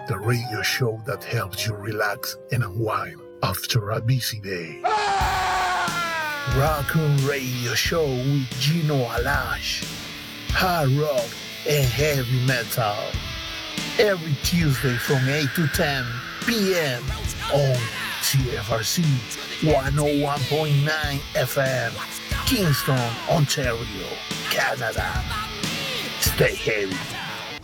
the radio show that helps you relax and unwind after a busy day. Raccoon Radio Show with Gino Alash. Hard rock and heavy metal. Every Tuesday from 8 to 10 p.m. on CFRC 101.9 FM, Kingston, Ontario, Canada. Stay heavy.